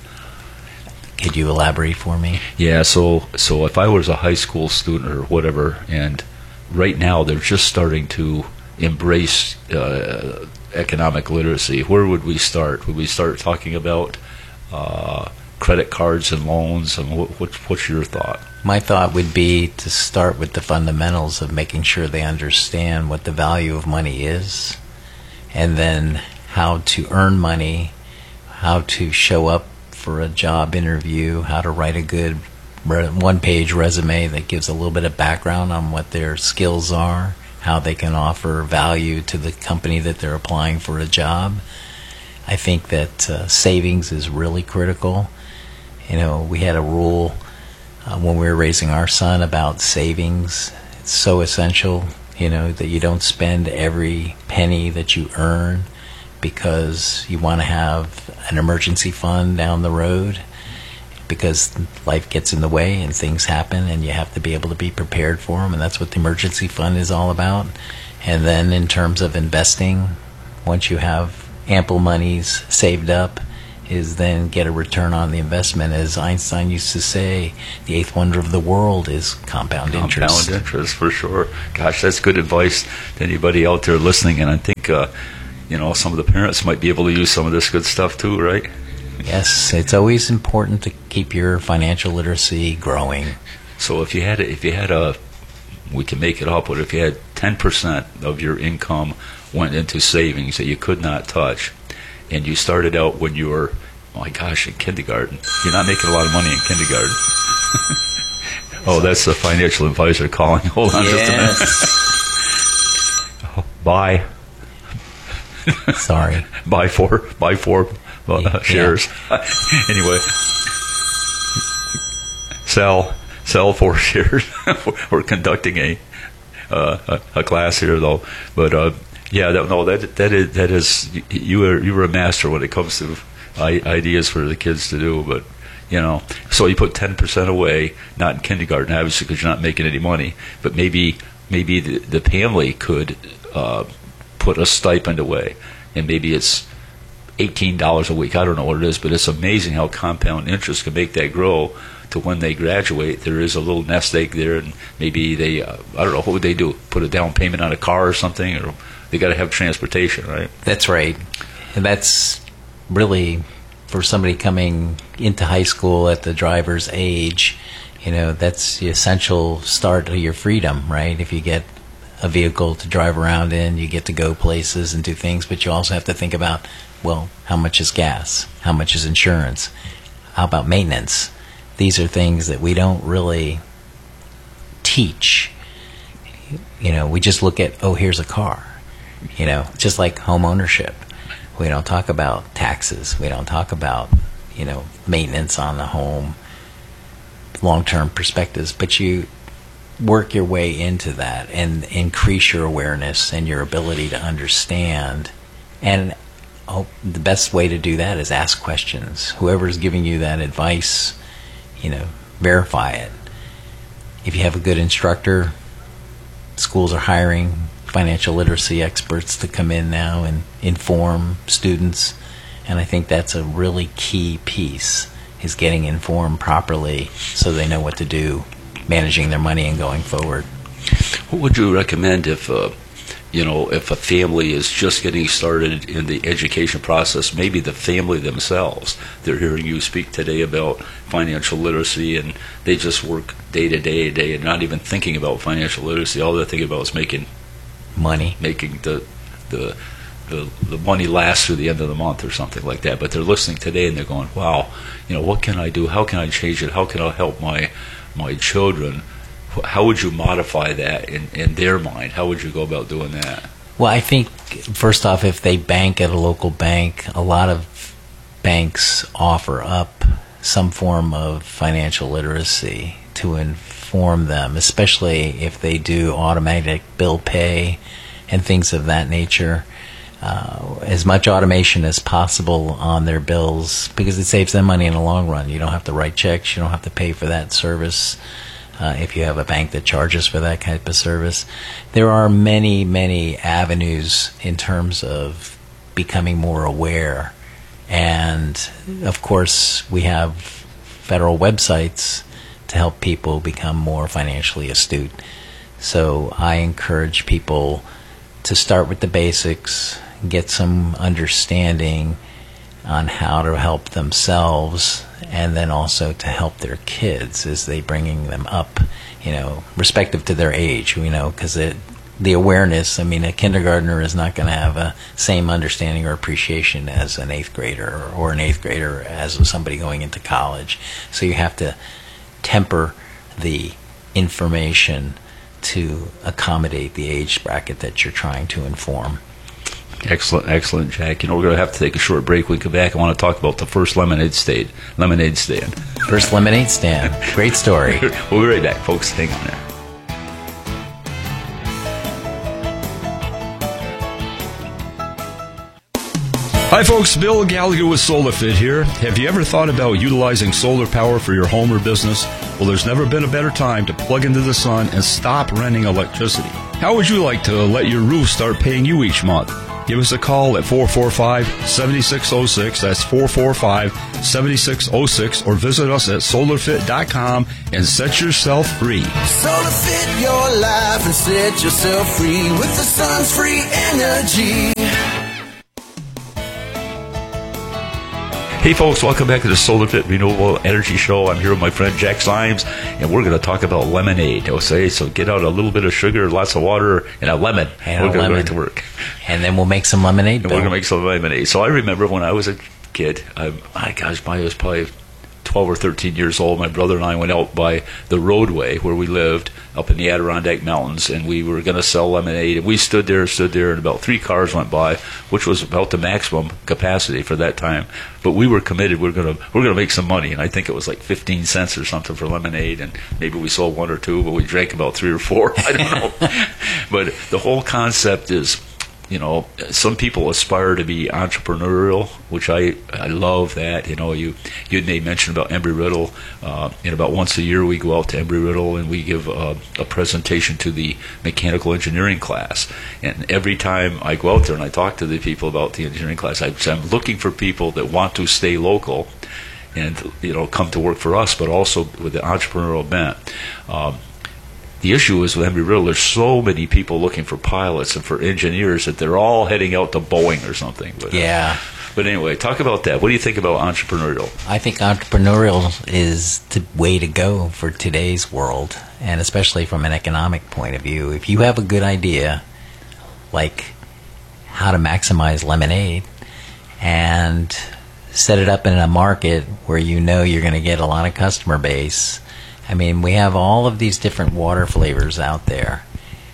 Could you elaborate for me? Yeah, so so if I was a high school student or whatever, and right now they're just starting to embrace uh, economic literacy, where would we start? Would we start talking about uh, credit cards and loans? And what, what, what's your thought? My thought would be to start with the fundamentals of making sure they understand what the value of money is, and then how to earn money, how to show up for a job interview, how to write a good re- one-page resume that gives a little bit of background on what their skills are, how they can offer value to the company that they're applying for a job. I think that uh, savings is really critical. You know, we had a rule uh, when we were raising our son about savings. It's so essential, you know, that you don't spend every penny that you earn because you want to have an emergency fund down the road, because life gets in the way and things happen and you have to be able to be prepared for them, and that's what the emergency fund is all about. And then in terms of investing, once you have ample monies saved up, is then get a return on the investment. As Einstein used to say, the eighth wonder of the world is compound, compound interest. Compound interest, for sure. Gosh, that's good advice to anybody out there listening, and I think uh, you know, some of the parents might be able to use some of this good stuff too, right? Yes, it's always important to keep your financial literacy growing. So if you had a, if you had a, we can make it up, but if you had ten percent of your income went into savings that you could not touch, and you started out when you were, oh my gosh, in kindergarten, you're not making a lot of money in kindergarten. Oh, that's the financial advisor calling. Hold on yes. just a minute. Oh, bye. Sorry. Buy four, buy four uh, yeah. shares. Anyway, sell, sell four shares. We're conducting a, uh, a a class here, though. But uh, yeah, that, no, that that is that is you were you were a master when it comes to ideas for the kids to do. But you know, so you put ten percent away, not in kindergarten, obviously, because you're not making any money. But maybe maybe the, the family could. Uh, put a stipend away, and maybe it's eighteen dollars a week. I don't know what it is, but it's amazing how compound interest can make that grow to when they graduate. There is a little nest egg there, and maybe they, uh, I don't know, what would they do? Put a down payment on a car or something? Or they got to have transportation, right? That's right. And that's really, for somebody coming into high school at the driver's age, you know, that's the essential start to your freedom, right? If you get a vehicle to drive around in, you get to go places and do things, but you also have to think about, well, how much is gas? How much is insurance? How about maintenance? These are things that we don't really teach. You know, we just look at, oh, here's a car. You know, just like home ownership. We don't talk about taxes. We don't talk about, you know, maintenance on the home, long-term perspectives, but you work your way into that and increase your awareness and your ability to understand. And oh, the best way to do that is ask questions. Whoever's giving you that advice, you know, verify it. If you have a good instructor, schools are hiring financial literacy experts to come in now and inform students. And I think that's a really key piece, is getting informed properly so they know what to do, managing their money and going forward. What would you recommend if, uh, you know, if a family is just getting started in the education process, maybe the family themselves, they're hearing you speak today about financial literacy and they just work day to day to day and not even thinking about financial literacy. All they're thinking about is making money, making the, the, the, the money last through the end of the month or something like that. But they're listening today and they're going, wow, you know, what can I do? How can I change it? How can I help my my children? How would you modify that in, in their mind? How would you go about doing that? Well, I think, first off, if they bank at a local bank, a lot of banks offer up some form of financial literacy to inform them, especially if they do automatic bill pay and things of that nature. Uh, as much automation as possible on their bills, because it saves them money in the long run. You don't have to write checks. You don't have to pay for that service uh, if you have a bank that charges for that type of service. There are many, many avenues in terms of becoming more aware. And, of course, we have federal websites to help people become more financially astute. So I encourage people to start with the basics, get some understanding on how to help themselves, and then also to help their kids as they bringing them up, you know, respective to their age, you know, because the awareness, I mean, a kindergartner is not going to have a same understanding or appreciation as an eighth grader, or, or an eighth grader as somebody going into college. So you have to temper the information to accommodate the age bracket that you're trying to inform. Excellent, excellent, Jack. You know, we're going to have to take a short break. When we come back, I want to talk about the first lemonade stand. Lemonade stand. First lemonade stand. Great story. We'll be right back, folks. Hang on there. Hi folks, Bill Gallagher with SolarFit here. Have you ever thought about utilizing solar power for your home or business? Well, there's never been a better time to plug into the sun and stop renting electricity. How would you like to let your roof start paying you each month? Give us a call at four four five, seven six zero six, that's four four five, seven six zero six, or visit us at solar fit dot com and set yourself free. SolarFit your life and set yourself free with the sun's free energy. Hey folks, welcome back to the SolarFit Renewable Energy Show. I'm here with my friend Jack Symes, and we're going to talk about lemonade. Okay, so get out a little bit of sugar, lots of water, and a lemon. And we're a going lemon. to work. And then we'll make some lemonade. And we're going to make some lemonade. So I remember when I was a kid, I, my gosh, I was probably twelve or thirteen years old. My brother and I went out by the roadway where we lived up in the Adirondack Mountains, and we were going to sell lemonade. And we stood there, stood there, and about three cars went by, which was about the maximum capacity for that time. But we were committed. We're going to we're going to make some money, and I think it was like fifteen cents or something for lemonade, and maybe we sold one or two, but we drank about three or four. I don't know. But the whole concept is, you know, some people aspire to be entrepreneurial, which I, I love that. You know, you you and Nate mentioned about Embry-Riddle. Uh, and about once a year we go out to Embry-Riddle and we give uh, a presentation to the mechanical engineering class. And every time I go out there and I talk to the people about the engineering class, I, I'm looking for people that want to stay local and, you know, come to work for us, but also with the entrepreneurial bent. Um, The issue is with Embry-Riddle, there's so many people looking for pilots and for engineers that they're all heading out to Boeing or something. But, Yeah. Uh, but anyway, talk about that. What do you think about entrepreneurial? I think entrepreneurial is the way to go for today's world, and especially from an economic point of view. If you have a good idea, like how to maximize lemonade, and set it up in a market where you know you're going to get a lot of customer base. I mean, we have all of these different water flavors out there,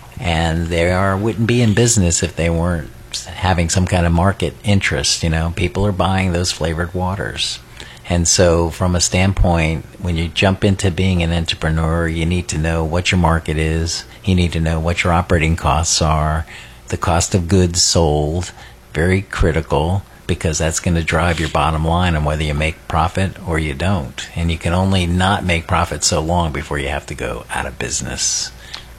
and they are wouldn't be in business if they weren't having some kind of market interest. You know, people are buying those flavored waters. And so from a standpoint, when you jump into being an entrepreneur, you need to know what your market is. You need to know what your operating costs are, the cost of goods sold, very critical, because that's going to drive your bottom line on whether you make profit or you don't. And you can only not make profit so long before you have to go out of business.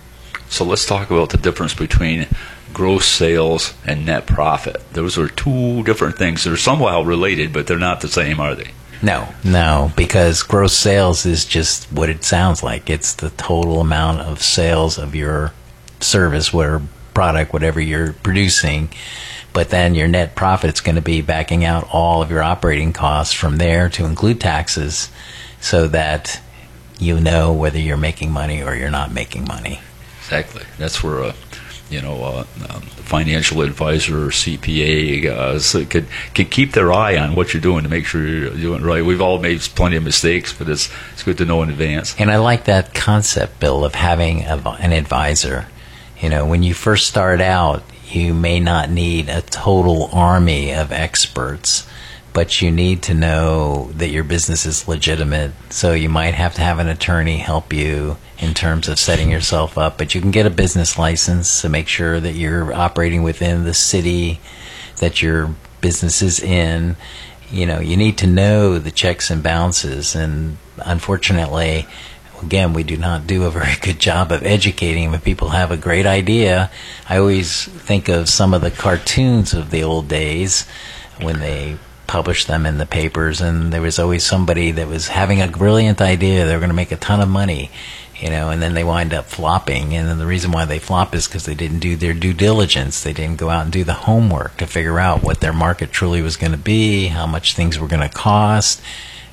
So let's talk about the difference between gross sales and net profit. Those are two different things. They're somewhat related, but they're not the same, are they? No, no, because gross sales is just what it sounds like. It's the total amount of sales of your service, or product, whatever you're producing. But then your net profit is going to be backing out all of your operating costs from there to include taxes, so that you know whether you're making money or you're not making money. Exactly. That's where a you know uh, um, financial advisor or C P A uh, so could could keep their eye on what you're doing to make sure you're doing it right. We've all made plenty of mistakes, but it's it's good to know in advance. And I like that concept, Bill, of having a, an advisor. You know, when you first start out, you may not need a total army of experts, but you need to know that your business is legitimate. So you might have to have an attorney help you in terms of setting yourself up, but you can get a business license to make sure that you're operating within the city that your business is in. You know, you need to know the checks and balances, and unfortunately, again, we do not do a very good job of educating. When people have a great idea, I always think of some of the cartoons of the old days when they published them in the papers, and there was always somebody that was having a brilliant idea. They were going to make a ton of money, you know, and then they wind up flopping. And then the reason why they flop is because they didn't do their due diligence. They didn't go out and do the homework to figure out what their market truly was going to be, how much things were going to cost,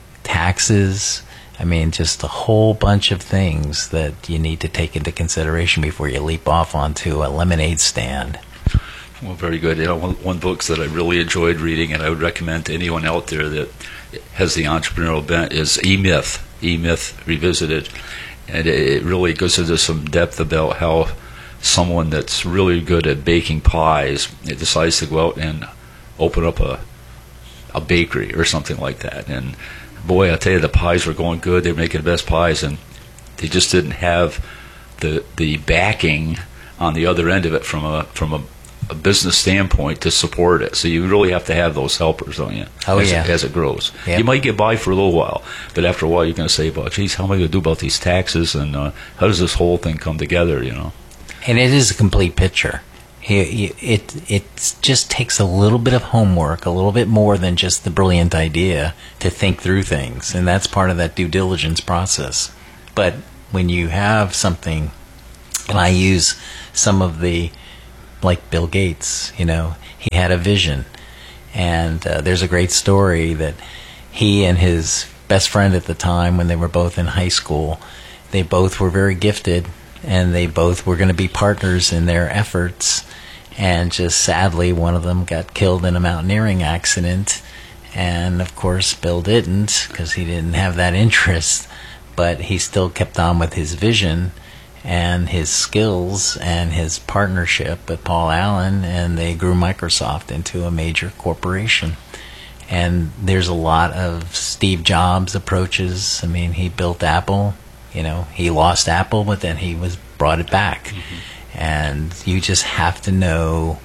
taxes. I mean, just a whole bunch of things that you need to take into consideration before you leap off onto a lemonade stand. Well, very good. You know, one, one book that I really enjoyed reading, and I would recommend to anyone out there that has the entrepreneurial bent, is E-Myth, E-Myth Revisited. And it really goes into some depth about how someone that's really good at baking pies, it decides to go out and open up a a bakery or something like that. And boy, I tell you, the pies were going good. They were making the best pies, and they just didn't have the the backing on the other end of it from a from a, a business standpoint to support it. So you really have to have those helpers, don't you? Oh, as yeah. It, as it grows. Yep. You might get by for a little while, but after a while you're going to say, well, geez, how am I going to do about these taxes, and uh, how does this whole thing come together, you know? And it is a complete picture. It, it, it just takes a little bit of homework, a little bit more than just the brilliant idea to think through things, and that's part of that due diligence process. But when you have something, and I use some of the, like Bill Gates, you know, he had a vision, and uh, there's a great story that he and his best friend at the time, when they were both in high school, they both were very gifted, and they both were going to be partners in their efforts. And just sadly, one of them got killed in a mountaineering accident. And of course, Bill didn't, because he didn't have that interest. But he still kept on with his vision and his skills and his partnership with Paul Allen, and they grew Microsoft into a major corporation. And there's a lot of Steve Jobs approaches. I mean, he built Apple. You know, he lost Apple, but then he was brought it back. Mm-hmm. And you just have to know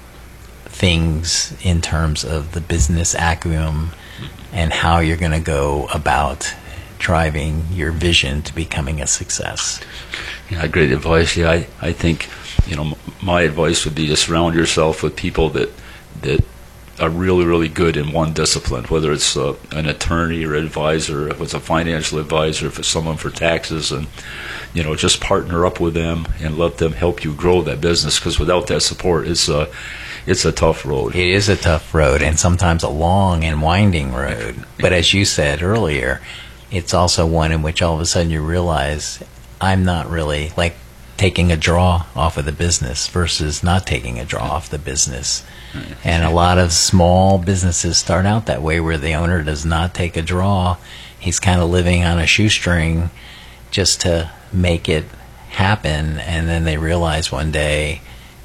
things in terms of the business acumen and how you're going to go about driving your vision to becoming a success. Yeah, great advice. Yeah, I, I think, you know, my advice would be to surround yourself with people that that are really, really good in one discipline, whether it's uh, an attorney or advisor, if it's a financial advisor, if it's someone for taxes, and, you know, just partner up with them and let them help you grow that business, because without that support, it's a, it's a tough road. It is a tough road, and sometimes a long and winding road. But as you said earlier, it's also one in which all of a sudden you realize, I'm not really, like, taking a draw off of the business versus not taking a draw off the business. And a lot of small businesses start out that way, where the owner does not take a draw. He's kind of living on a shoestring just to make it happen, and then they realize one day,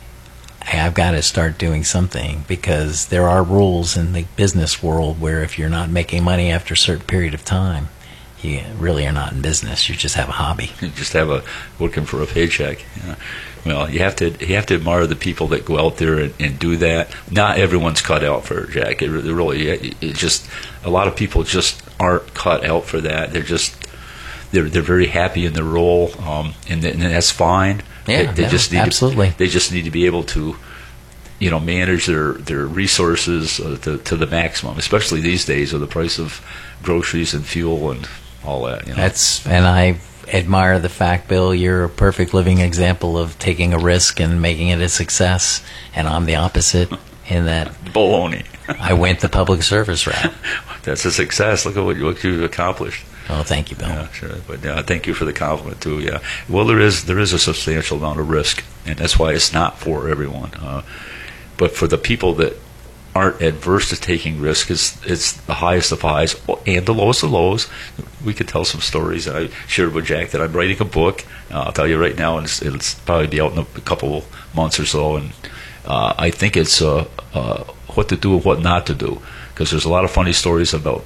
hey, I've got to start doing something, because there are rules in the business world where if you're not making money after a certain period of time, you really are not in business. You just have a hobby. You just have a working for a paycheck. Yeah. Well, you have to you have to admire the people that go out there and, and do that. Not everyone's cut out for it, Jack. It really, it, it just a lot of people just aren't cut out for that. They're just they're they're very happy in their role, um, and, and that's fine. Yeah, they, they no, just need absolutely. To, they just need to be able to, you know, manage their their resources uh, to to the maximum, especially these days with the price of groceries and fuel and all that. You know? That's and I admire the fact, Bill, you're a perfect living example of taking a risk and making it a success, and I'm the opposite in that baloney. I went the public service route. That's a success. Look at what, you, what you've accomplished. Oh, thank you, Bill. Yeah, sure. But yeah, thank you for the compliment too. Yeah. Well, there is there is a substantial amount of risk, and that's why it's not for everyone. Uh, but for the people that aren't adverse to taking risks, it's, it's the highest of highs and the lowest of lows. We could tell some stories. I shared with Jack that I'm writing a book. Uh, I'll tell you right now, and it's, it'll probably be out in a couple months or so. And uh, I think it's uh, uh, what to do and what not to do, because there's a lot of funny stories about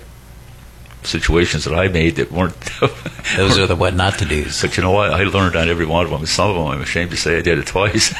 situations that I made that weren't. Those are the what not to do's. But you know what? I learned on every one of them. And some of them, I'm ashamed to say I did it twice.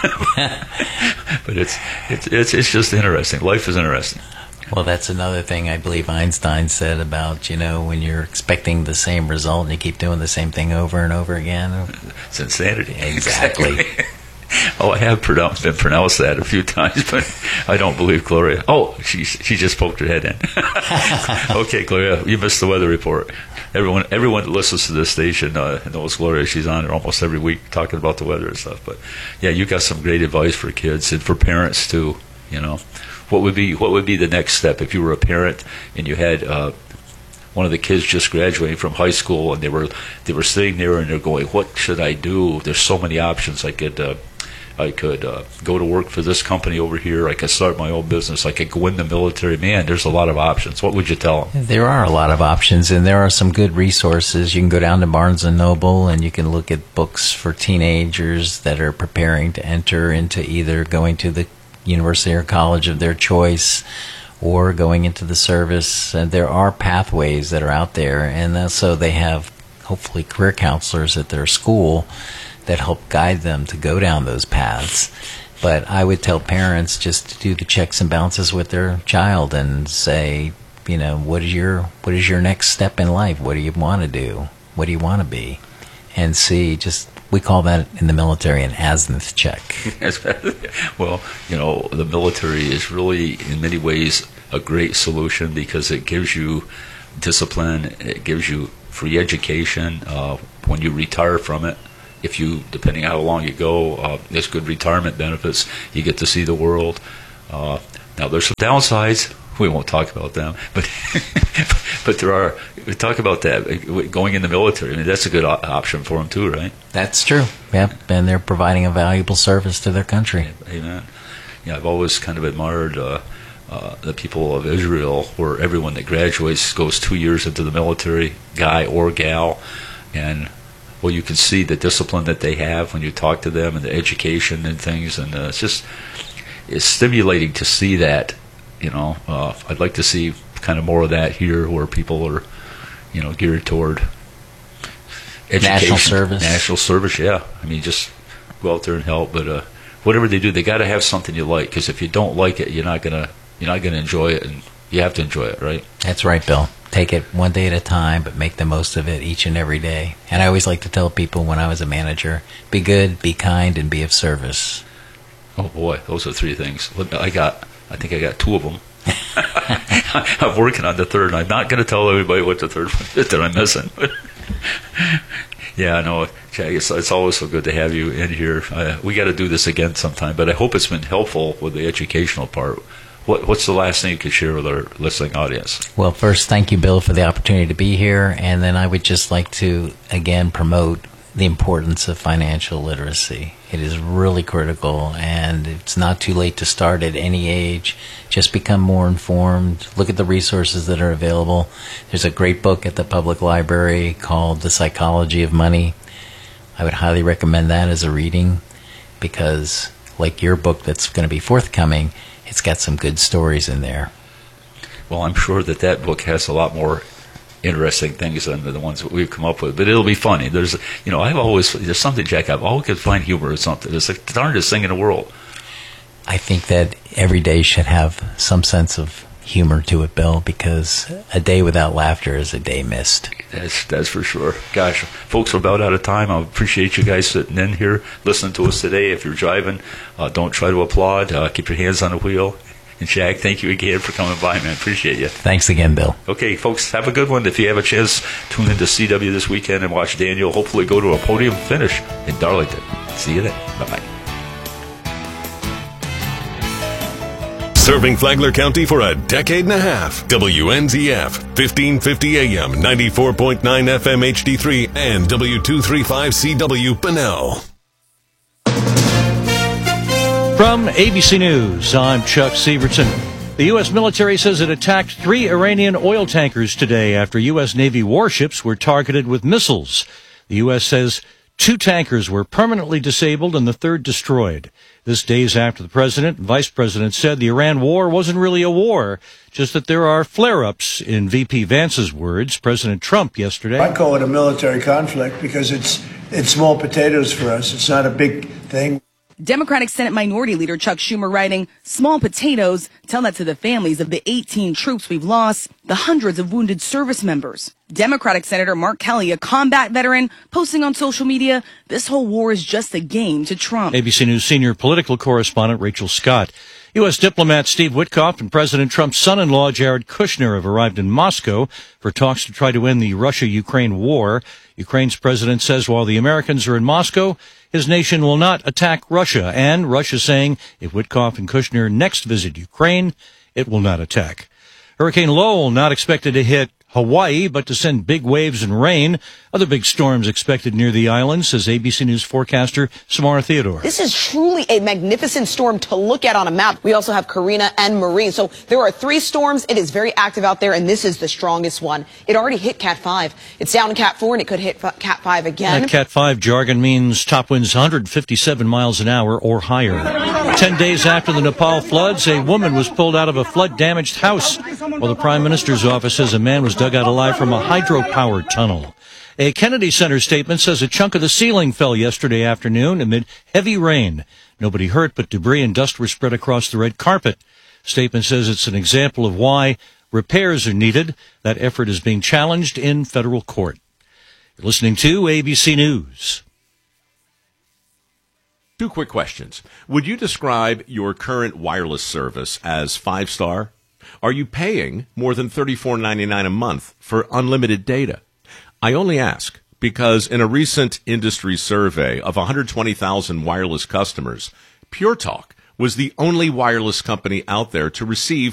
But it's, it's it's it's just interesting. Life is interesting. Well, that's another thing I believe Einstein said about, you know, when you're expecting the same result and you keep doing the same thing over and over again. It's insanity. Exactly. Oh, I have pronounced, been pronounced that a few times, but I don't believe Gloria. Oh, she she just poked her head in. Okay, Gloria, you missed the weather report. Everyone everyone that listens to this station uh, knows Gloria. She's on it almost every week talking about the weather and stuff. But yeah, you got some great advice for kids and for parents too. You know, what would be what would be the next step if you were a parent and you had uh, one of the kids just graduating from high school and they were they were sitting there and they're going, what should I do? There's so many options. I could. Uh, I could uh, go to work for this company over here. I could start my own business. I could go in the military. Man, there's a lot of options. What would you tell them? There are a lot of options, and there are some good resources. You can go down to Barnes and Noble, and you can look at books for teenagers that are preparing to enter into either going to the university or college of their choice or going into the service. And there are pathways that are out there, and so they have hopefully career counselors at their school that help guide them to go down those paths. But I would tell parents just to do the checks and balances with their child and say, you know, what is your what is your next step in life? What do you want to do? What do you want to be? And see, just we call that in the military an azimuth check. Well, you know, the military is really, in many ways, a great solution because it gives you discipline, it gives you free education uh, when you retire from it. If you, depending on how long you go, uh, there's good retirement benefits. You get to see the world. Uh, now, there's some downsides. We won't talk about them, but but there are. We talk about that going in the military. I mean, that's a good op- option for them too, right? That's true. Yep, and they're providing a valuable service to their country. Amen. Yeah, I've always kind of admired uh, uh, the people of Israel, where everyone that graduates goes two years into the military, guy or gal, and well, you can see the discipline that they have when you talk to them and the education and things, and uh, it's just it's stimulating to see that. You know, uh, I'd like to see kind of more of that here, where people are, you know, geared toward education, national service. National service, yeah. I mean, just go out there and help. But uh, whatever they do, they got to have something you like. Because if you don't like it, you're not gonna you're not gonna enjoy it, and you have to enjoy it, right? That's right, Bill. Take it one day at a time, but make the most of it each and every day. And I always like to tell people when I was a manager, be good, be kind, and be of service. Oh boy, those are three things. I got. I think I got two of them. I'm working on the third, and I'm not going to tell everybody what the third one is that I'm missing. Yeah, I know. It's, it's always so good to have you in here. Uh, we got to do this again sometime, but I hope it's been helpful with the educational part. What, what's the last thing you could share with our listening audience? Well, first, thank you, Bill, for the opportunity to be here, and then I would just like to, again, promote the importance of financial literacy. It is really critical, and it's not too late to start at any age. Just become more informed. Look at the resources that are available. There's a great book at the public library called The Psychology of Money. I would highly recommend that as a reading because, like your book that's going to be forthcoming, it's got some good stories in there. Well, I'm sure that that book has a lot more interesting things than the ones that we've come up with, but it'll be funny. There's, you know, I've always there's something, Jack. I've always could find humor in something. It's like the darndest thing in the world. I think that every day should have some sense of humor to it, Bill, because a day without laughter is a day missed. That's that's for sure. Gosh, folks, we're about out of time. I appreciate you guys sitting in here listening to us today. If you're driving, uh, don't try to applaud. Uh, keep your hands on the wheel. And Jack, thank you again for coming by, man. Appreciate you. Thanks again, Bill. Okay, folks, have a good one. If you have a chance, tune into C W this weekend and watch Daniel hopefully go to a podium finish in Darlington. See you then. Bye-bye. Serving Flagler County for a decade and a half. W N Z F, fifteen fifty A M, ninety-four point nine F M H D three, and W two thirty-five C W Bunnell. From A B C News, I'm Chuck Sievertson. The U S military says it attacked three Iranian oil tankers today after U S Navy warships were targeted with missiles. The U S says two tankers were permanently disabled and the third destroyed. This days after the president and vice president said the Iran war wasn't really a war, just that there are flare-ups, in V P Vance's words. President Trump yesterday. I call it a military conflict because it's it's small potatoes for us. It's not a big thing. Democratic Senate Minority Leader Chuck Schumer writing, small potatoes, tell that to the families of the eighteen troops we've lost, the hundreds of wounded service members. Democratic Senator Mark Kelly, a combat veteran, posting on social media, this whole war is just a game to Trump. A B C News senior political correspondent Rachel Scott. U S diplomat Steve Witkoff and President Trump's son-in-law Jared Kushner have arrived in Moscow for talks to try to end the Russia-Ukraine war. Ukraine's president says while the Americans are in Moscow, his nation will not attack Russia. And Russia saying if Witkoff and Kushner next visit Ukraine, it will not attack. Hurricane Lowell not expected to hit Hawaii, but to send big waves and rain. Other big storms expected near the island, says A B C News forecaster Samara Theodore. This is truly a magnificent storm to look at on a map. We also have Karina and Marie. So there are three storms. It is very active out there, and this is the strongest one. It already hit Cat five. It's down to Cat four, and it could hit Cat five again. That Cat five jargon means top winds one hundred fifty-seven miles an hour or higher. Ten days after the Nepal floods, a woman was pulled out of a flood-damaged house, while the Prime Minister's office says a man was dug out alive from a hydropower tunnel. A Kennedy Center statement says a chunk of the ceiling fell yesterday afternoon amid heavy rain. Nobody hurt, but debris and dust were spread across the red carpet. Statement says it's an example of why repairs are needed. That effort is being challenged in federal court. You're listening to A B C News. Two quick questions. Would you describe your current wireless service as five-star? Are you paying more than thirty-four ninety-nine a month for unlimited data? I only ask because in a recent industry survey of one hundred twenty thousand wireless customers, Pure Talk was the only wireless company out there to receive